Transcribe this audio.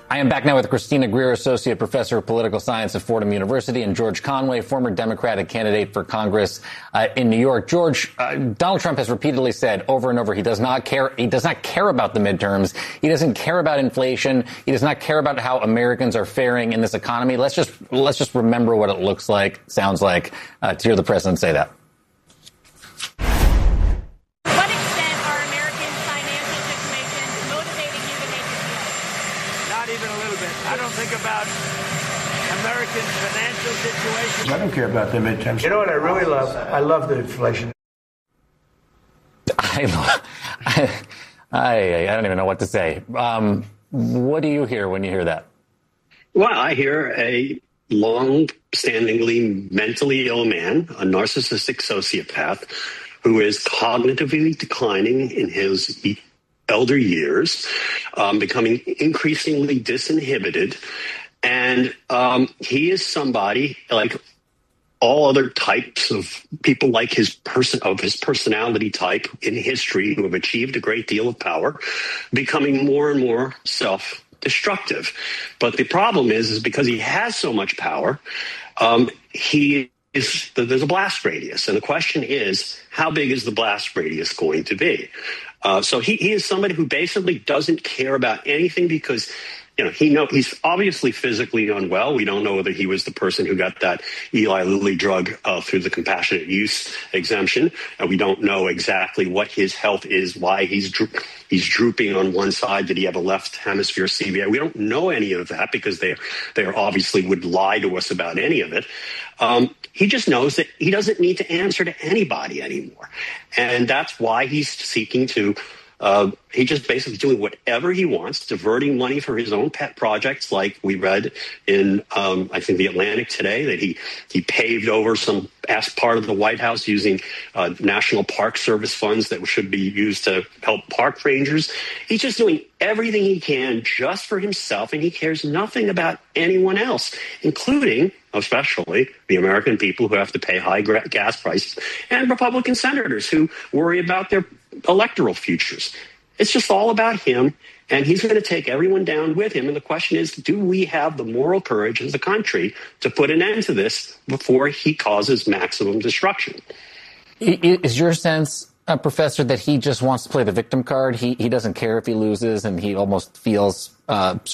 I am back now with Christina Greer, Associate Professor of Political Science at Fordham University, and George Conway, former Democratic candidate for Congress in New York. George, Donald Trump has repeatedly said over and over he does not care. He does not care about the midterms. He doesn't care about inflation. He does not care about how Americans are faring in this economy. Let's just remember what it looks like, sounds like, to hear the president say that. I don't think about American financial situation. I don't care about the midterms. You know what I really love? I love the inflation. I don't even know what to say. What do you hear when you hear that? Well, I hear a long-standingly mentally ill man, a narcissistic sociopath, who is cognitively declining in his elder years, becoming increasingly disinhibited. And he is somebody like all other types of people like his personality type in history who have achieved a great deal of power, becoming more and more self-destructive. But the problem is because he has so much power, there's a blast radius. And the question is, how big is the blast radius going to be? So he is somebody who basically doesn't care about anything because, he's obviously physically unwell. We don't know whether he was the person who got that Eli Lilly drug through the compassionate use exemption. We don't know exactly what his health is, why he's drooping on one side. Did he have a left hemisphere CVA? We don't know any of that because they obviously would lie to us about any of it. He just knows that he doesn't need to answer to anybody anymore. And that's why he's seeking to he's just basically doing whatever he wants, diverting money for his own pet projects, like we read in, I think, The Atlantic today, that he paved over some part of the White House using National Park Service funds that should be used to help park rangers. He's just doing everything he can just for himself, and he cares nothing about anyone else, including, especially, the American people who have to pay high gas prices and Republican senators who worry about their electoral futures. It's just all about him, and he's going to take everyone down with him. And the question is, do we have the moral courage as a country to put an end to this before he causes maximum destruction? Is your sense, Professor, that he just wants to play the victim card? He doesn't care if he loses, and he almost feels